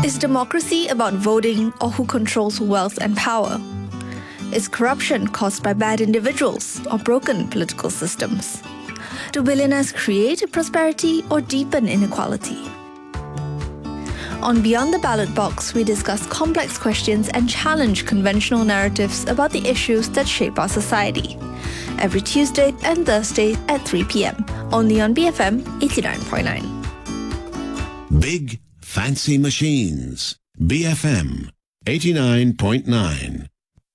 Is democracy about voting or who controls wealth and power? Is corruption caused by bad individuals or broken political systems? Do billionaires create prosperity or deepen inequality? On Beyond the Ballot Box, we discuss complex questions and challenge conventional narratives about the issues that shape our society. Every Tuesday and Thursday at 3 p.m. only on BFM 89.9. Big Fancy Machines. BFM 89.9.